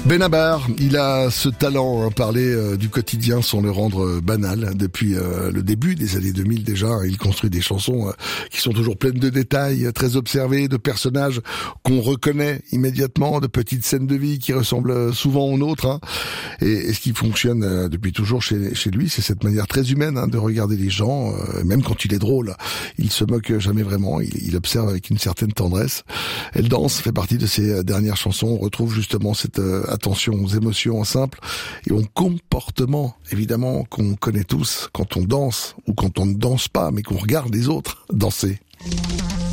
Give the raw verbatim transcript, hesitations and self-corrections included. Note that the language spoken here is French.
Benabar, il a ce talent, hein, parler euh, du quotidien sans le rendre euh, banal. Depuis euh, le début des années deux mille déjà, hein, il construit des chansons euh, qui sont toujours pleines de détails, très observés, de personnages qu'on reconnaît immédiatement, de petites scènes de vie qui ressemblent souvent aux nôtres. Hein. Et, et ce qui fonctionne euh, depuis toujours chez, chez lui, c'est cette manière très humaine hein, de regarder les gens, euh, même quand il est drôle. Il se moque jamais vraiment, il, il observe avec une certaine tendresse. Elle danse, fait partie de ses dernières chansons. On retrouve justement cette euh, attention aux émotions simples et aux comportements, évidemment, qu'on connaît tous quand on danse ou quand on ne danse pas, mais qu'on regarde les autres danser.